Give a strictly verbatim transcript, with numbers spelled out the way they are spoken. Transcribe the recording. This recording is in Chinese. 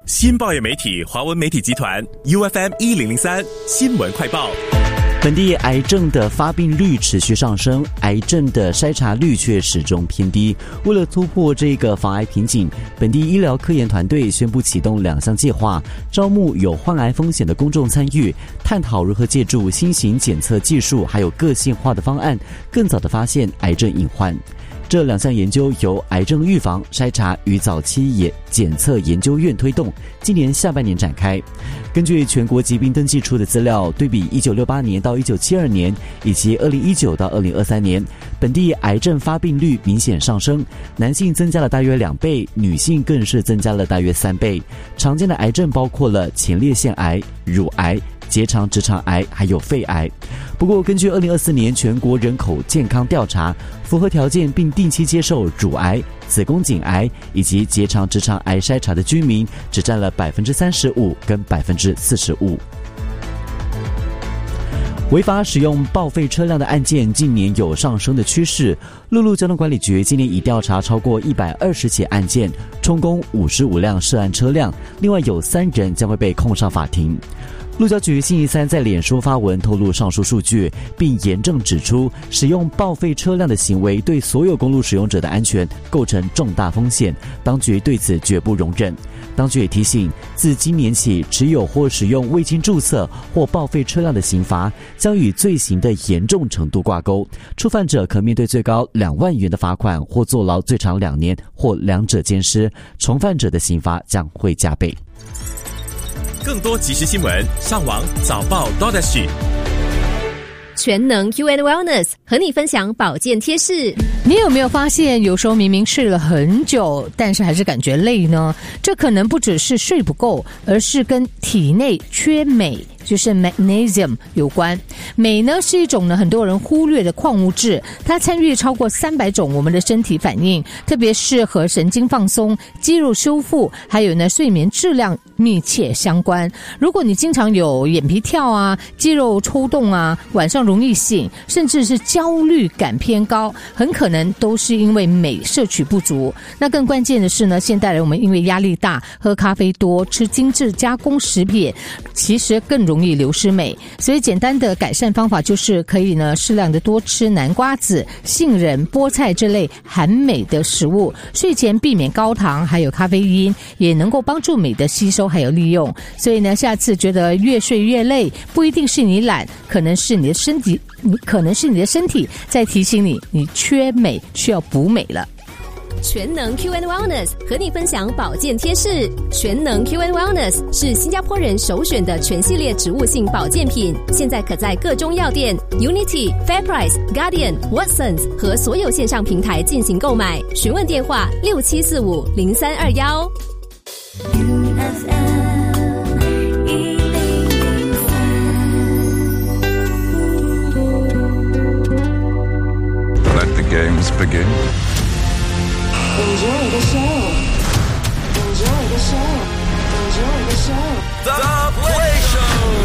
新报业媒体华文媒体集团 U F M 一零零三新闻快报。 本地癌症的发病率持续上升，癌症的筛查率却始终偏低。为了突破这个防癌瓶颈，本地医疗科研团队宣布启动两项计划，招募有患癌风险的公众参与，探讨如何借助新型检测技术还有个性化的方案，更早地发现癌症隐患。这两项研究由癌症预防、筛查与早期检测研究院推动，今年下半年展开。根据全国疾病登记处的资料，对比一九六八年到一九七二年以及二零一九到二零二三年，本地癌症发病率明显上升，男性增加了大约两倍，女性更是增加了大约三倍。常见的癌症包括了前列腺癌、乳癌、结肠直肠癌还有肺癌。不过根据二零二四年全国人口健康调查，符合条件并定期接受乳癌、子宫颈癌以及结肠直肠癌筛查的居民只占了百分之三十五跟百分之四十五。违法使用报废车辆的案件近年有上升的趋势，陆路交通管理局今年已调查超过一百二十起案件，充公五十五辆涉案车辆，另外有三人将会被控上法庭。路交局星期三在脸书发文透露上述数据，并严正指出使用报废车辆的行为对所有公路使用者的安全构成重大风险，当局对此绝不容忍。当局也提醒，自今年起，持有或使用未经注册或报废车辆的刑罚将与罪行的严重程度挂钩，触犯者可面对最高两万元的罚款或坐牢最长两年或两者兼施，重犯者的刑罚将会加倍。 更多即时新闻，上网早报 .dot.h。 全能 Q and Wellness 和你分享保健贴士。 你有没有发现，有时候明明睡了很久，但是还是感觉累呢？这可能不只是睡不够，而是跟体内缺镁，就是 magnesium 有关。镁呢是一种呢很多人忽略的矿物质，它参与超过三百种我们的身体反应，特别是和神经放松、肌肉修复，还有呢睡眠质量密切相关。如果你经常有眼皮跳啊、肌肉抽动啊、晚上容易醒，甚至是焦虑感偏高，很可能都是因为镁摄取不足。那更关键的是呢，现代人我们因为压力大、喝咖啡多、吃精致加工食品，其实更容易流失镁。所以简单的改善方法就是可以呢适量的多吃南瓜子、杏仁、菠菜这类含镁的食物，睡前避免高糖还有咖啡因，也能够帮助镁的吸收还有利用。所以呢，下次觉得越睡越累，不一定是你懒，可能是你的身体你可能是你的身体在提醒你，你缺镁，需要补镁了。 全能 Q and Wellness 和你分享保健贴士。全能 Q and Wellness 是新加坡人首选的全系列植物性保健品，现在可在各中药店、Unity、FairPrice、Guardian、Watsons 和所有线上平台进行购买。询问电话六七四五零三二一。 Let the games begin. Enjoy the show. Enjoy the show. Enjoy the show. The Play Show.